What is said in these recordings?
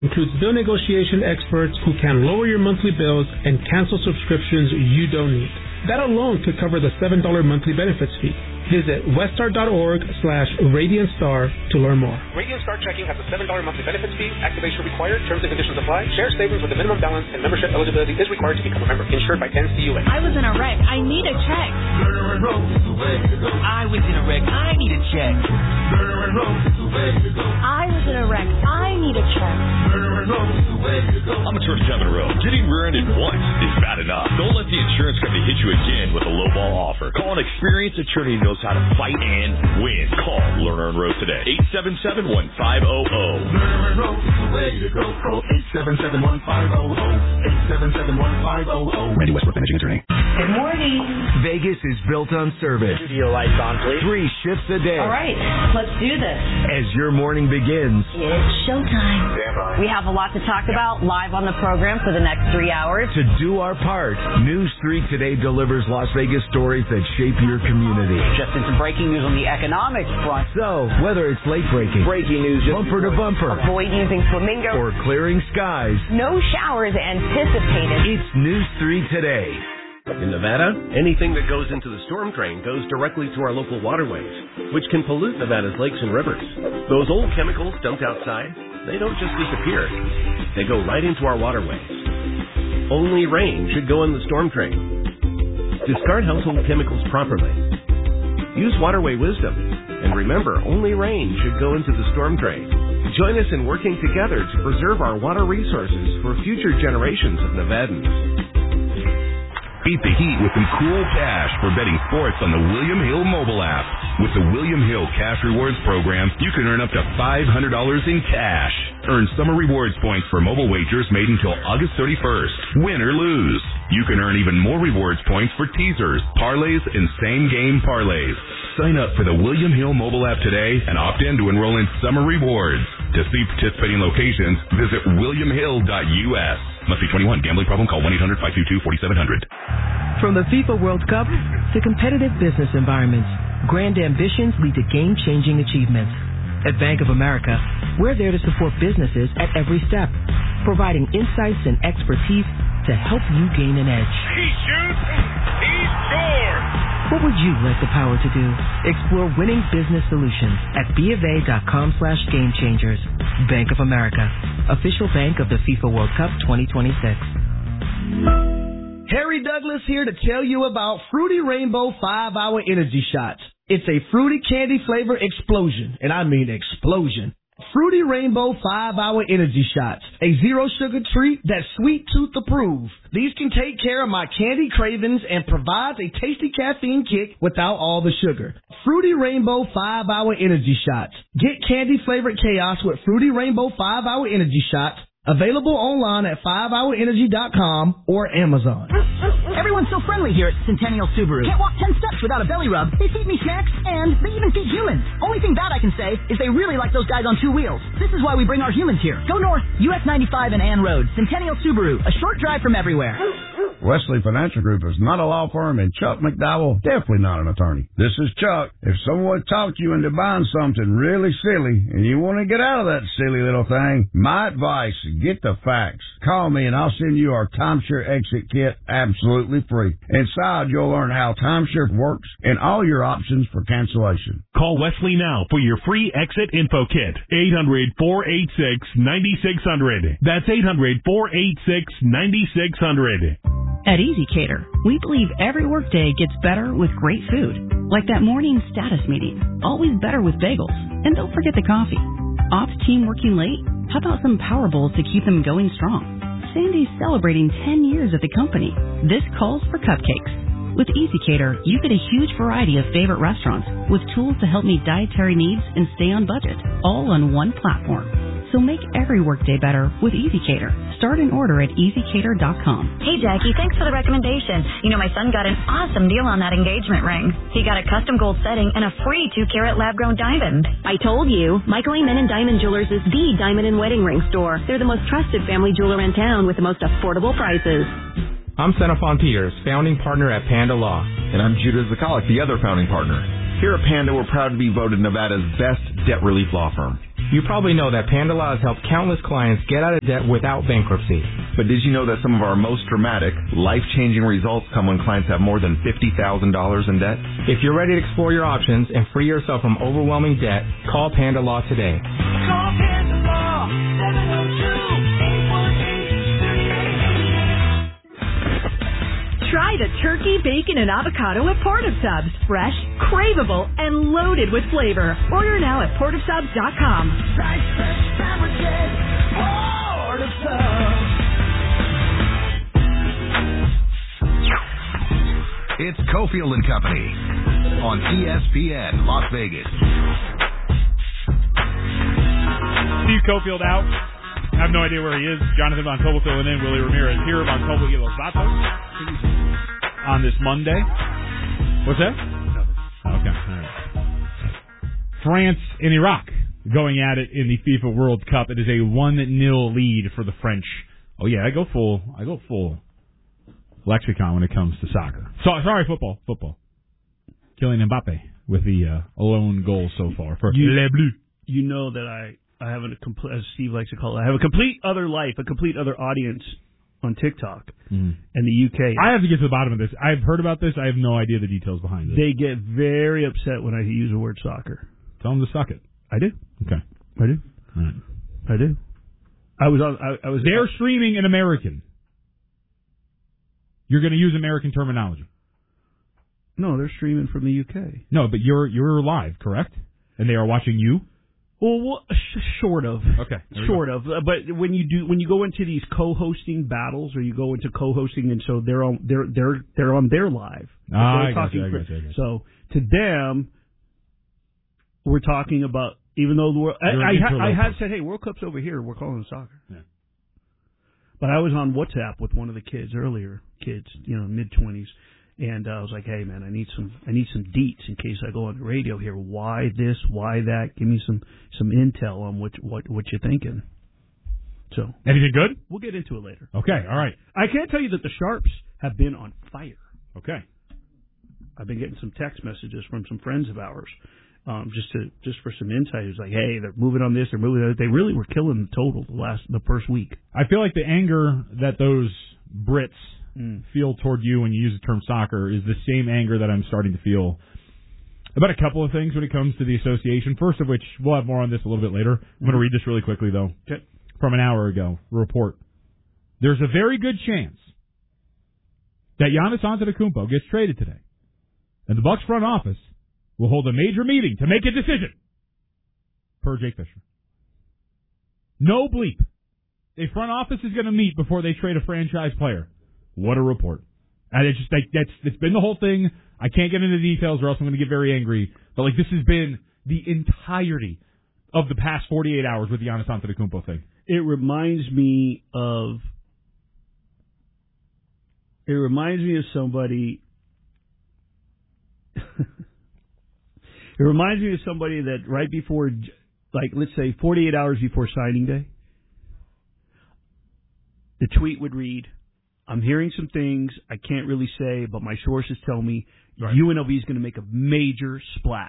Includes bill negotiation experts who can lower your monthly bills and cancel subscriptions you don't need. That alone could cover the $7 monthly benefits fee. Visit weststar.org/RadiantStar to learn more. Radiant Star Checking has a $7 monthly benefits fee. Activation required. Terms and conditions apply. Share savings with a minimum balance and membership eligibility is required to become a member. Insured by NCUA. I was in a wreck. I need a check. I was in a wreck. I need a check. I was in a wreck. I need a check. I'm attorney Kevin Rowe. Getting rear-ended once is bad enough. Don't let the insurance company hit you again with a lowball offer. Call an experienced attorney who knows how to fight and win. Call Lerner and Rowe today. 877-1500. Lerner and Rowe is the way to go. Call 877-1500. 877-1500. Randy Westbrook, managing attorney. Good morning. Vegas is built on service. Studio lights on, please. 3 shifts a day. All right, let's do this. As your morning begins, It's showtime. Standby. We have a lot to talk about live on the program for the next 3 hours. to do our part, News 3 Today delivers Las Vegas stories that shape your community. Just in some breaking news on the economics front. So, whether it's late breaking, Breaking news. bumper to bumper, Avoid using flamingo. or clearing skies, No showers anticipated. it's News 3 Today. In Nevada, anything that goes into the storm drain goes directly to our local waterways, which can pollute Nevada's lakes and rivers. Those old chemicals dumped outside, they don't just disappear. They go right into our waterways. Only rain should go in the storm drain. Discard household chemicals properly. Use waterway wisdom. And remember, only rain should go into the storm drain. Join us in working together to preserve our water resources for future generations of Nevadans. Beat the heat with some cool cash for betting sports on the William Hill mobile app. With the William Hill Cash Rewards program, you can earn up to $500 in cash. Earn summer rewards points for mobile wagers made until August 31st. Win or lose. You can earn even more rewards points for teasers, parlays, and same-game parlays. Sign up for the William Hill mobile app today and opt in to enroll in summer rewards. To see participating locations, visit williamhill.us. Must be 21. Gambling problem? Call 1-800-522-4700. From the FIFA World Cup to competitive business environments, grand ambitions lead to game-changing achievements. At Bank of America, we're there to support businesses at every step, providing insights and expertise to help you gain an edge. He shoots. He scores. What would you like the power to do? Explore winning business solutions at BofA.com/gamechangers. Bank of America, official bank of the FIFA World Cup 2026. Harry Douglas here to tell you about Fruity Rainbow 5-Hour Energy Shots. It's a fruity candy flavor explosion, and I mean explosion. Fruity Rainbow 5-Hour Energy Shots, a zero-sugar treat that's sweet tooth approved. These can take care of my candy cravings and provides a tasty caffeine kick without all the sugar. Fruity Rainbow 5-Hour Energy Shots. Get candy-flavored chaos with Fruity Rainbow 5-Hour Energy Shots. Available online at 5hourenergy.com or Amazon. Everyone's so friendly here at Centennial Subaru. Can't walk 10 steps without a belly rub. They feed me snacks, and they even feed humans. Only thing bad I can say is they really like those guys on 2 wheels. This is why we bring our humans here. Go north, US 95 and Ann Road. Centennial Subaru, a short drive from everywhere. Wesley Financial Group is not a law firm, and Chuck McDowell definitely not an attorney. This is Chuck. If someone talked you into buying something really silly and you want to get out of that silly little thing, my advice, get the facts. Call me and I'll send you our timeshare exit kit absolutely free. Inside, you'll learn how timeshare works and all your options for cancellation. Call Wesley now for your free exit info kit. 800-486-9600. That's 800-486-9600. At EasyCater, we believe every workday gets better with great food. Like that morning status meeting. Always better with bagels. And don't forget the coffee. Ops team working late? How about some Power Bowls to keep them going strong? Sandy's celebrating 10 years at the company. This calls for cupcakes. With EasyCater, you get a huge variety of favorite restaurants with tools to help meet dietary needs and stay on budget, all on one platform. So make every workday better with EasyCater. Start an order at EasyCater.com. Hey, Jackie, thanks for the recommendation. You know, my son got an awesome deal on that engagement ring. He got a custom gold setting and a free 2-carat lab-grown diamond. I told you, Michael Amen and Diamond Jewelers is the diamond and wedding ring store. They're the most trusted family jeweler in town with the most affordable prices. I'm Xenophon Peters, founding partner at Panda Law. And I'm Judah Zakalik, the other founding partner. Here at Panda, we're proud to be voted Nevada's best debt relief law firm. You probably know that Panda Law has helped countless clients get out of debt without bankruptcy. But did you know that some of our most dramatic, life-changing results come when clients have more than $50,000 in debt? If you're ready to explore your options and free yourself from overwhelming debt, call Panda Law today. Call Panda Law, 702-818-3888. Try the turkey, bacon, and avocado at PortaSubs. Fresh, craveable, and loaded with flavor. Order now at PortaSubs.com. Fresh sandwiches, PortaSubs. It's Cofield and Company on ESPN Las Vegas. Steve Cofield out. I have no idea where he is. Jonathan Von Tobel filling in. Willie Ramirez here. Von Tobel y los Vatos on this Monday. What's that? Nothing. Okay. All right. France and Iraq going at it in the FIFA World Cup. It is a 1-0 lead for the French. Oh yeah, I go full lexicon when it comes to soccer. Sorry, football. Kylian Mbappe with the lone goal so far for Les Bleus. You know that I have as Steve likes to call it, I have a complete other life, a complete other audience on TikTok and the UK. I have to get to the bottom of this. I've heard about this. I have no idea the details behind it. They get very upset when I use the word soccer. Tell them to suck it. I do. Okay. I do. All right. I do. I was. They're streaming in American. You're going to use American terminology. No, they're streaming from the UK. No, but you're live, correct? And they are watching you? Well, sort of. Okay. Sort of. But when you go into these co-hosting battles, or you go into co-hosting, and so they're on their live. I got you. So to them, we're talking about, even though the world, I had said, hey, World Cup's over here. We're calling it soccer. Yeah. But I was on WhatsApp with one of the kids, mid-20s, and I was like, hey man, I need some deets in case I go on the radio here. Why this? Why that? Give me some intel on what you're thinking. So anything good? We'll get into it later. Okay, all right. I can't tell you that the Sharps have been on fire. Okay. I've been getting some text messages from some friends of ours. Just for some insight, it's like, hey, they're moving on this, they're moving on that. They really were killing the total the first week. I feel like the anger that those Brits feel toward you when you use the term soccer is the same anger that I'm starting to feel about a couple of things when it comes to the association. First of which, we'll have more on this a little bit later. I'm going to read this really quickly, though. Okay. From an hour ago, a report. There's a very good chance that Giannis Antetokounmpo gets traded today, and the Bucks front office will hold a major meeting to make a decision, per Jake Fisher. No bleep. A front office is going to meet before they trade a franchise player. What a report. And it's just it's been the whole thing. I can't get into details or else I'm going to get very angry. But this has been the entirety of the past 48 hours with the Giannis Antetokounmpo thing. It reminds me of somebody. It reminds me of somebody that right before, let's say 48 hours before signing day, the tweet would read, I'm hearing some things I can't really say, but my sources tell me UNLV is going to make a major splash.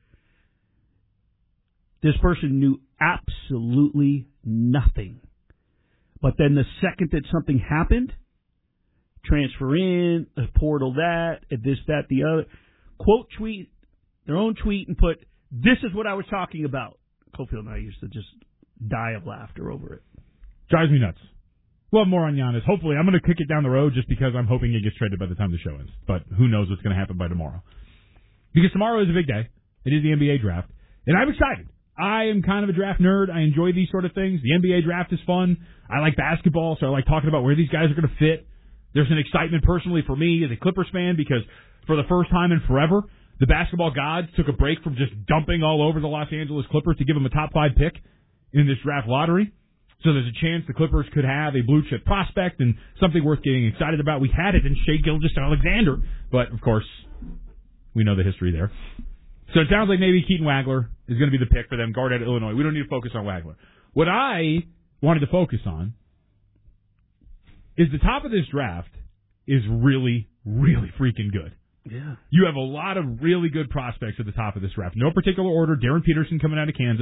This person knew absolutely nothing. But then the second that something happened, transfer in, a portal that, this, that, the other, quote tweet, their own tweet and put, this is what I was talking about. Cofield and I used to just die of laughter over it. Drives me nuts. We'll have more on Giannis. Hopefully, I'm going to kick it down the road just because I'm hoping it gets traded by the time the show ends. But who knows what's going to happen by tomorrow. Because tomorrow is a big day. It is the NBA draft. And I'm excited. I am kind of a draft nerd. I enjoy these sort of things. The NBA draft is fun. I like basketball, so I like talking about where these guys are going to fit. There's an excitement personally for me as a Clippers fan because for the first time in forever, the basketball gods took a break from just dumping all over the Los Angeles Clippers to give them a top 5 pick in this draft lottery. So there's a chance the Clippers could have a blue-chip prospect and something worth getting excited about. We had it in Shai Gilgeous-Alexander, but, of course, we know the history there. So it sounds like maybe Keaton Wagler is going to be the pick for them, guard out of Illinois. We don't need to focus on Wagler. What I wanted to focus on is the top of this draft is really, really freaking good. Yeah. You have a lot of really good prospects at the top of this draft. No particular order. Darren Peterson coming out of Kansas.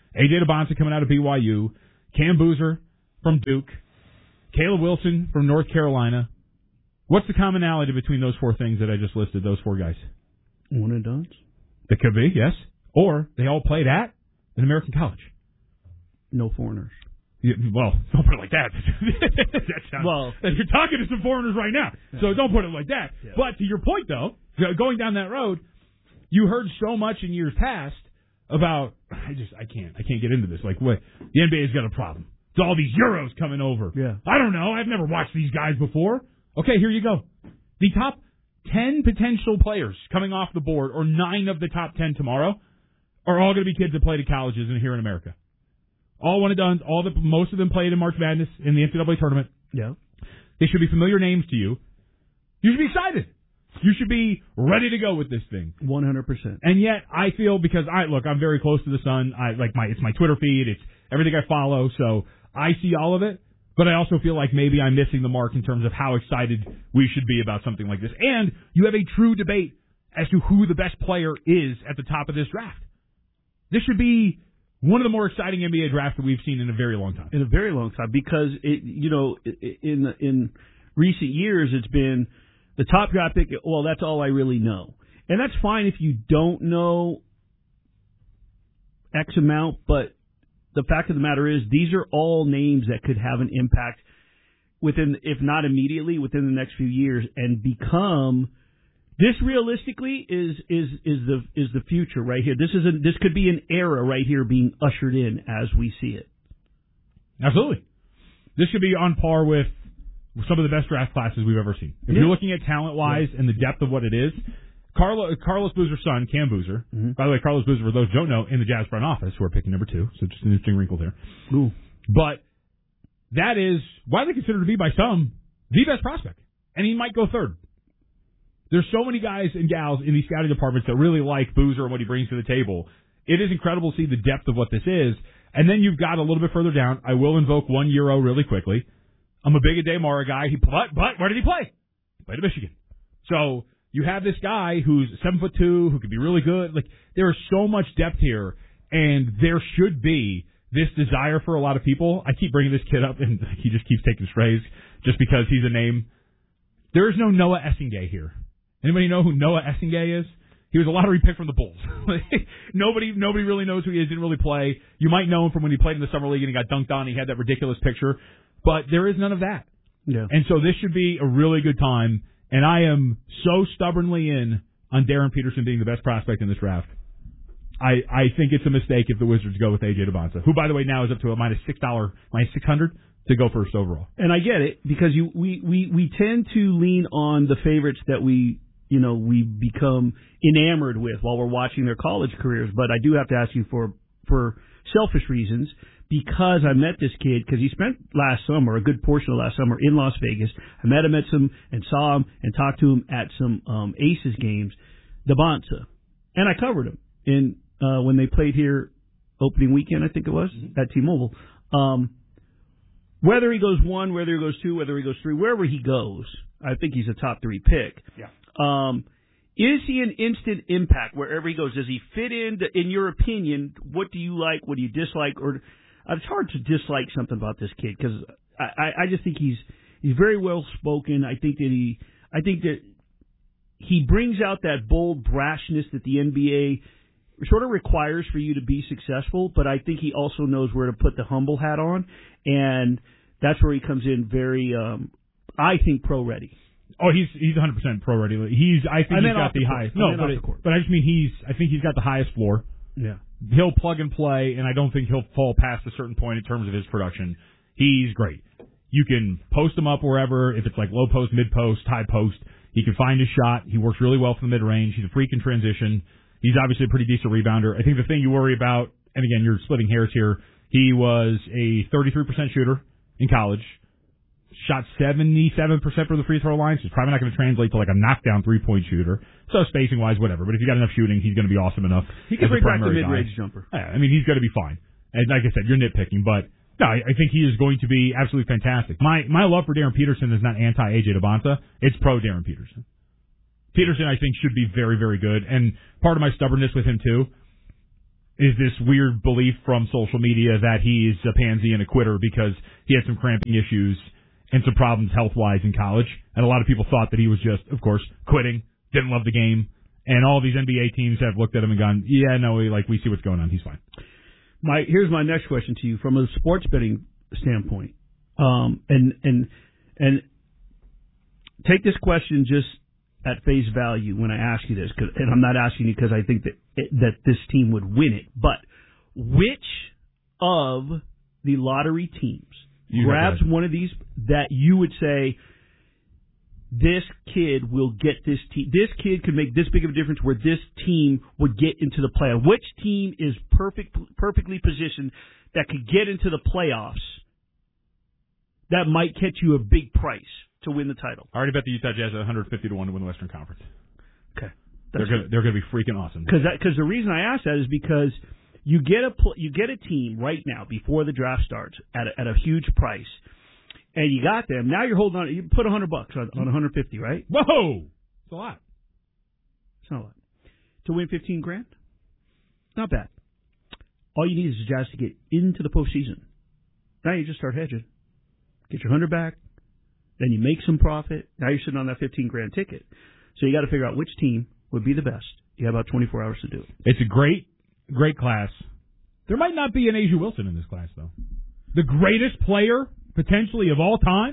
A.J. Debonsa coming out of BYU, Cam Boozer from Duke, Caleb Wilson from North Carolina. What's the commonality between those four things that I just listed, those four guys? One and done. They could be, yes. Or they all played at an American college. No foreigners. Yeah, well, don't put it like that. That sounds, you're talking to some foreigners right now, so don't put it like that. Yeah. But to your point, though, going down that road, you heard so much in years past about, I can't get into this. Like, what? The NBA's got a problem. It's all these Euros coming over. Yeah. I don't know. I've never watched these guys before. Okay, here you go. The top 10 potential players coming off the board, or 9 of the top 10 tomorrow, are all going to be kids that played at colleges and here in America. All one and done. Most of them played in March Madness in the NCAA tournament. Yeah. They should be familiar names to you. You should be excited. You should be ready to go with this thing. 100%. And yet, I feel, because I'm very close to the Sun. It's my Twitter feed. It's everything I follow. So I see all of it. But I also feel like maybe I'm missing the mark in terms of how excited we should be about something like this. And you have a true debate as to who the best player is at the top of this draft. This should be one of the more exciting NBA drafts that we've seen in a very long time. In a very long time, because in recent years it's been the top draft pick. Well, that's all I really know, and that's fine if you don't know X amount. But the fact of the matter is, these are all names that could have an impact within, if not immediately, within the next few years, and become. This realistically is the future right here. This could be an era right here being ushered in as we see it. Absolutely. This should be on par with some of the best draft classes we've ever seen. If you're looking at talent-wise and the depth of what it is, Carlos Boozer's son, Cam Boozer, by the way, Carlos Boozer, for those who don't know, in the Jazz front office, who are picking number 2, so just an interesting wrinkle there. Ooh. But that is widely considered to be by some the best prospect, and he might go third. There's so many guys and gals in these scouting departments that really like Boozer and what he brings to the table. It is incredible to see the depth of what this is. And then you've got a little bit further down. I will invoke 1 Euro really quickly. I'm a big Adey Mara guy. But where did he play? He played at Michigan. So you have this guy who's 7'2", who could be really good. Like, there is so much depth here, and there should be this desire for a lot of people. I keep bringing this kid up, and he just keeps taking strays just because he's a name. There is no Noah Essingay here. Anybody know who Noah Essingay is? He was a lottery pick from the Bulls. Nobody really knows who he is. Didn't really play. You might know him from when he played in the summer league and he got dunked on. He had that ridiculous picture, but there is none of that. Yeah. And so this should be a really good time. And I am so stubbornly in on Darren Peterson being the best prospect in this draft. I think it's a mistake if the Wizards go with A.J. Debonsa, who, by the way, now is up to a minus $600 to go first overall. And I get it, because we tend to lean on the favorites that we become enamored with while we're watching their college careers. But I do have to ask you for selfish reasons, because I met this kid, because he spent last summer, a good portion of last summer, in Las Vegas. I met him at some, and saw him and talked to him at some Aces games, Debonsa. And I covered him in when they played here opening weekend, I think it was, at T-Mobile. Whether he goes 1, whether he goes 2, whether he goes 3, wherever he goes, I think he's a top 3 pick. Yeah. Is he an instant impact wherever he goes? Does he fit in your opinion? What do you like? What do you dislike? Or it's hard to dislike something about this kid, because I just think he's very well spoken. I think that he brings out that bold brashness that the NBA sort of requires for you to be successful, but I think he also knows where to put the humble hat on, and that's where he comes in very, I think, pro-ready. Oh, he's 100% pro-ready. I think he's got the highest. No, but I just mean I think he's got the highest floor. Yeah. He'll plug and play, and I don't think he'll fall past a certain point in terms of his production. He's great. You can post him up wherever, if it's like low post, mid post, high post. He can find his shot. He works really well from the mid-range. He's a freak in transition. He's obviously a pretty decent rebounder. I think the thing you worry about, and again, you're splitting hairs here, he was a 33% shooter in college, shot 77% from the free throw line, so he's probably not going to translate to like a knockdown three-point shooter. So spacing-wise, whatever. But if you got enough shooting, he's going to be awesome enough. He can bring back the mid-range jumper. Yeah, I mean, he's going to be fine. And like I said, you're nitpicking, but no, I think he is going to be absolutely fantastic. My love for Darren Peterson is not anti-A.J. Debonsa. It's pro-Darren Peterson. Peterson, I think, should be very, very good. And part of my stubbornness with him, too, is this weird belief from social media that he's a pansy and a quitter because he had some cramping issues and some problems health-wise in college. And a lot of people thought that he was just, of course, quitting, didn't love the game. And all these NBA teams have looked at him and gone, yeah, no, we see what's going on. He's fine. Here's my next question to you from a sports betting standpoint. And take this question just at face value when I ask you this, and I'm not asking you because I think that this team would win it, but which of the lottery teams grabs one of these that you would say, this kid will get this team, this kid could make this big of a difference where this team would get into the playoffs? Which team is perfectly positioned that could get into the playoffs that might catch you a big price to win the title? I already bet the Utah Jazz at 150 to 1 to win the Western Conference. Okay. They're going to be freaking awesome. Because the reason I ask that is because you get a team right now before the draft starts at a huge price, and you got them. Now you're holding on. You put $100 on 150, right? Whoa, it's a lot. It's not a lot to win $15,000. Not bad. All you need is the Jazz to get into the postseason. Now you just start hedging. Get your $100 back. Then you make some profit. Now you're sitting on that $15,000 ticket. So you got to figure out which team would be the best. You have about 24 hours to do it. It's a great class. There might not be an A'ja Wilson in this class, though. The greatest player, potentially, of all time.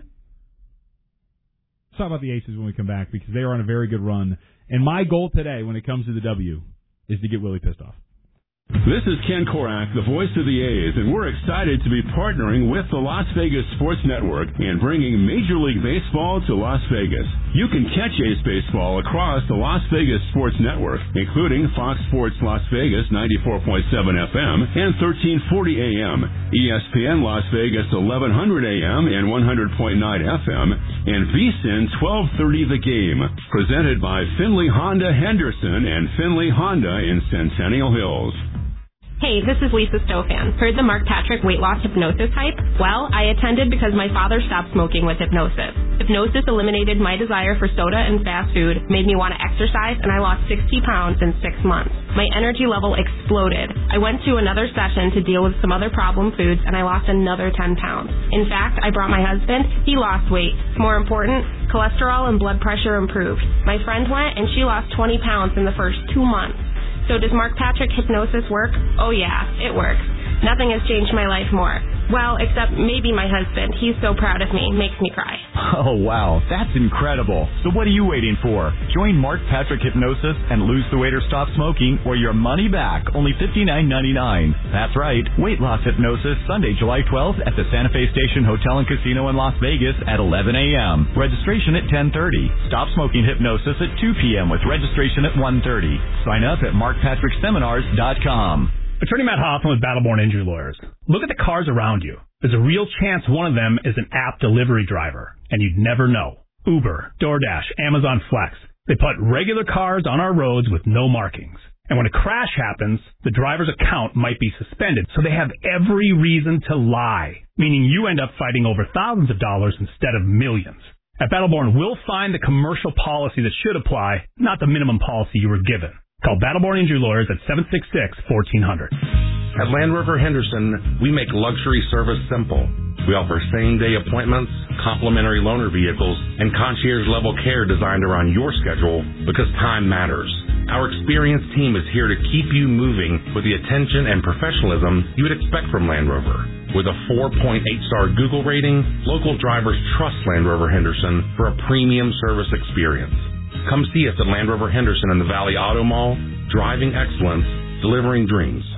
Let's talk about the Aces when we come back, because they are on a very good run. And my goal today, when it comes to the W, is to get Willie pissed off. This is Ken Korak, the voice of the A's, and we're excited to be partnering with the Las Vegas Sports Network and bringing Major League Baseball to Las Vegas. You can catch A's baseball across the Las Vegas Sports Network, including Fox Sports Las Vegas 94.7 FM and 1340 AM, ESPN Las Vegas 1100 AM and 100.9 FM, and VSiN 1230 The Game, presented by Finley Honda Henderson and Finley Honda in Centennial Hills. Hey, this is Lisa Stofan. Heard the Mark Patrick weight loss hypnosis hype? Well, I attended because my father stopped smoking with hypnosis. Hypnosis eliminated my desire for soda and fast food, made me want to exercise, and I lost 60 pounds in 6 months. My energy level exploded. I went to another session to deal with some other problem foods, and I lost another 10 pounds. In fact, I brought my husband. He lost weight. More important, cholesterol and blood pressure improved. My friend went, and she lost 20 pounds in the first 2 months. So does Mark Patrick hypnosis work? Oh yeah, it works. Nothing has changed my life more. Well, except maybe my husband. He's so proud of me. Makes me cry. Oh, wow. That's incredible. So what are you waiting for? Join Mark Patrick Hypnosis and lose the weight or stop smoking, or your money back. Only $59.99. That's right. Weight loss hypnosis, Sunday, July 12th at the Santa Fe Station Hotel and Casino in Las Vegas at 11 a.m. Registration at 10:30. Stop smoking hypnosis at 2 p.m. with registration at 1:30. Sign up at markpatrickseminars.com. Attorney Matt Hoffman with Battleborn Injury Lawyers. Look at the cars around you. There's a real chance one of them is an app delivery driver, and you'd never know. Uber, DoorDash, Amazon Flex. They put regular cars on our roads with no markings. And when a crash happens, the driver's account might be suspended, so they have every reason to lie, meaning you end up fighting over thousands of dollars instead of millions. At Battleborn, we'll find the commercial policy that should apply, not the minimum policy you were given. Call Battleborn Injury Lawyers at 766-1400. At Land Rover Henderson, we make luxury service simple. We offer same-day appointments, complimentary loaner vehicles, and concierge-level care designed around your schedule because time matters. Our experienced team is here to keep you moving with the attention and professionalism you would expect from Land Rover. With a 4.8-star Google rating, local drivers trust Land Rover Henderson for a premium service experience. Come see us at Land Rover Henderson in the Valley Auto Mall, driving excellence, delivering dreams.